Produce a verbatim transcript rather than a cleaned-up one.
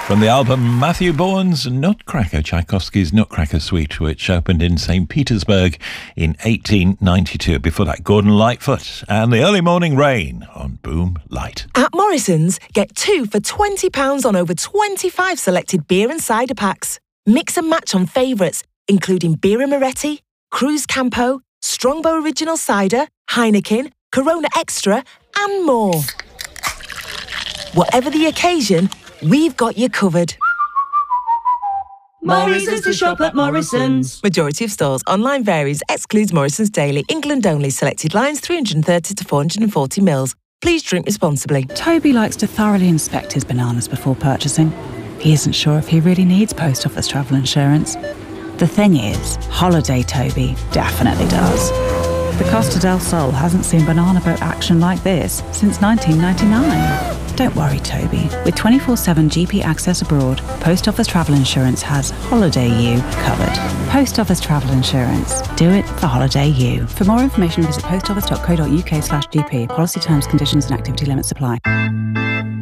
From the album Matthew Bourne's Nutcracker, Tchaikovsky's Nutcracker Suite, which opened in Saint Petersburg in eighteen ninety-two. Before that, Gordon Lightfoot and The Early Morning Rain on Boom Light. At Morrison's, get two for twenty pounds on over twenty-five selected beer and cider packs. Mix and match on favourites, including Birra Moretti, Cruz Campo, Strongbow Original Cider, Heineken, Corona Extra, and more. Whatever the occasion, we've got you covered. Morrison's to shop at Morrison's. Majority of stores. Online varies. Excludes Morrison's Daily. England only. Selected lines three hundred thirty to four hundred forty mils. Please drink responsibly. Toby likes to thoroughly inspect his bananas before purchasing. He isn't sure if he really needs post office travel insurance. The thing is, Holiday Toby definitely does. The Costa del Sol hasn't seen banana boat action like this since nineteen ninety-nine. Don't worry, Toby. With twenty-four seven G P access abroad, Post Office Travel Insurance has Holiday U covered. Post Office Travel Insurance. Do it for Holiday U. For more information, visit postoffice.co.uk slash GP. Policy terms, conditions and activity limits apply.